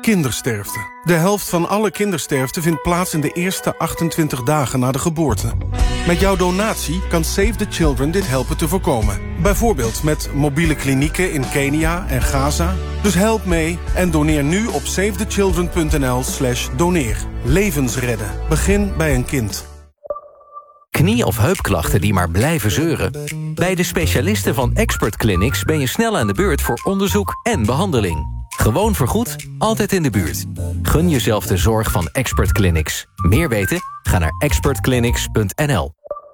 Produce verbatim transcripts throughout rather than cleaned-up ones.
Kindersterfte. De helft van alle kindersterfte vindt plaats in de eerste achtentwintig dagen na de geboorte. Met jouw donatie kan Save the Children dit helpen te voorkomen. Bijvoorbeeld met mobiele klinieken in Kenia en Gaza. Dus help mee en doneer nu op savethechildren.nl slash doneer. Levens redden. Begin bij een kind. Knie- of heupklachten die maar blijven zeuren? Bij de specialisten van Expert Clinics ben je snel aan de beurt voor onderzoek en behandeling. Gewoon vergoed, altijd in de buurt. Gun jezelf de zorg van Expert Clinics. Meer weten? Ga naar expert clinics punt n l.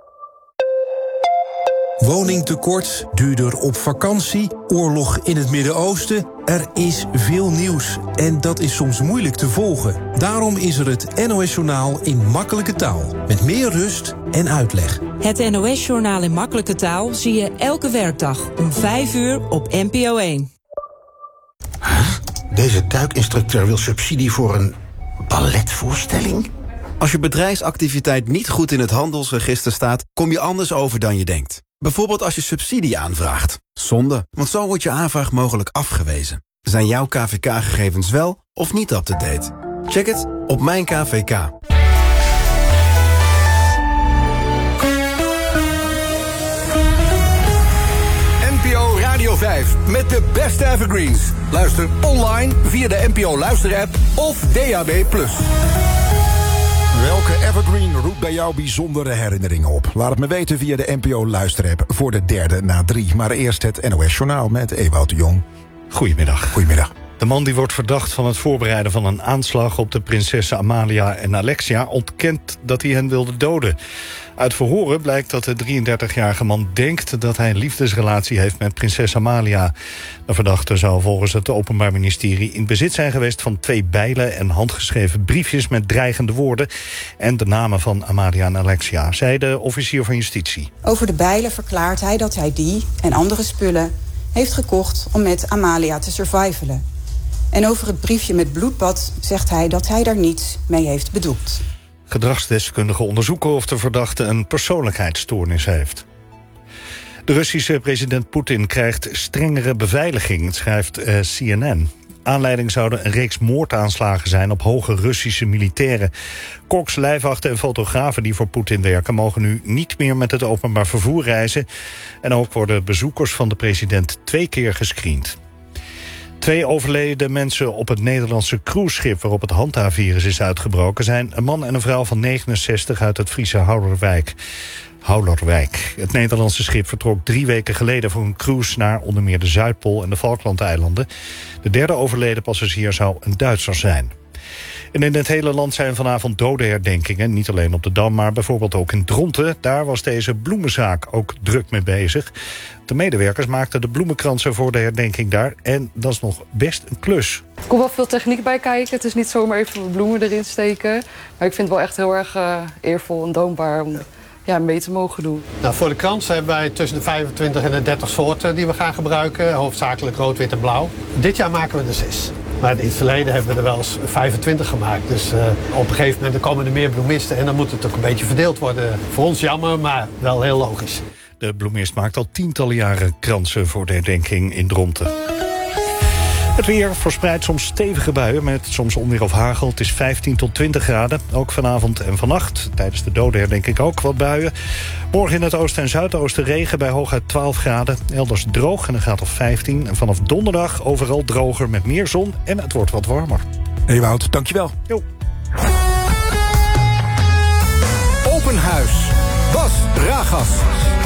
Woningtekort, duurder op vakantie, oorlog in het Midden-Oosten. Er is veel nieuws en dat is soms moeilijk te volgen. Daarom is er het N O S-journaal in makkelijke taal. Met meer rust en uitleg. Het N O S-journaal in makkelijke taal zie je elke werkdag om vijf uur op N P O één. Huh? Deze duikinstructeur wil subsidie voor een balletvoorstelling? Als je bedrijfsactiviteit niet goed in het handelsregister staat, kom je anders over dan je denkt. Bijvoorbeeld als je subsidie aanvraagt. Zonde, want zo wordt je aanvraag mogelijk afgewezen. Zijn jouw K V K-gegevens wel of niet up-to-date? Check het op Mijn K V K. N P O Radio vijf met de beste evergreens. Luister online via de N P O Luister-app of D A B plus. Welke evergreen roept bij jou bijzondere herinneringen op? Laat het me weten via de N P O Luister-app voor de derde na drie. Maar eerst het N O S-journaal met Ewout de Jong. Goedemiddag. Goedemiddag. De man die wordt verdacht van het voorbereiden van een aanslag op de prinsessen Amalia en Alexia ontkent dat hij hen wilde doden. Uit verhoren blijkt dat de drieëndertigjarige man denkt dat hij een liefdesrelatie heeft met prinses Amalia. De verdachte zou volgens het Openbaar Ministerie in bezit zijn geweest van twee bijlen en handgeschreven briefjes met dreigende woorden en de namen van Amalia en Alexia, zei de officier van justitie. Over de bijlen verklaart hij dat hij die en andere spullen heeft gekocht om met Amalia te survivalen. En over het briefje met bloedbad zegt hij dat hij daar niets mee heeft bedoeld. Gedragsdeskundigen onderzoeken of de verdachte een persoonlijkheidsstoornis heeft. De Russische president Poetin krijgt strengere beveiliging, schrijft uh, C N N. Aanleiding zouden een reeks moordaanslagen zijn op hoge Russische militairen. Koks, lijfwachten en fotografen die voor Poetin werken mogen nu niet meer met het openbaar vervoer reizen. En ook worden bezoekers van de president twee keer gescreend. Twee overleden mensen op het Nederlandse cruiseschip waarop het Hanta-virus is uitgebroken zijn een man en een vrouw van negenenzestig uit het Friese Houderwijk. Houderwijk. Het Nederlandse schip vertrok drie weken geleden voor een cruise naar onder meer de Zuidpool en de Falklandeilanden. De derde overleden passagier zou een Duitser zijn. En in het hele land zijn vanavond dodenherdenkingen. Niet alleen op de Dam, maar bijvoorbeeld ook in Dronten. Daar was deze bloemenzaak ook druk mee bezig. De medewerkers maakten de bloemenkransen voor de herdenking daar. En dat is nog best een klus. Er komt wel veel techniek bij kijken. Het is niet zomaar even bloemen erin steken. Maar ik vind het wel echt heel erg uh, eervol en dankbaar om ja, mee te mogen doen. Nou, voor de krans hebben wij tussen de vijfentwintig en de dertig soorten die we gaan gebruiken. Hoofdzakelijk rood, wit en blauw. Dit jaar maken we er zes. Maar in het verleden hebben we er wel eens vijfentwintig gemaakt. Dus uh, op een gegeven moment komen er meer bloemisten en dan moet het ook een beetje verdeeld worden. Voor ons jammer, maar wel heel logisch. De bloemist maakt al tientallen jaren kransen voor de herdenking in Dronten. Het weer verspreidt soms stevige buien met soms onweer of hagel. Het is vijftien tot twintig graden, ook vanavond en vannacht. Tijdens de dodenherdenking ook wat buien. Morgen in het oosten en zuidoosten regen bij hooguit twaalf graden. Elders droog en een graad of vijftien. En vanaf donderdag overal droger met meer zon en het wordt wat warmer. Ewout, dankjewel. Jo. Open Huis. Bas Ragas.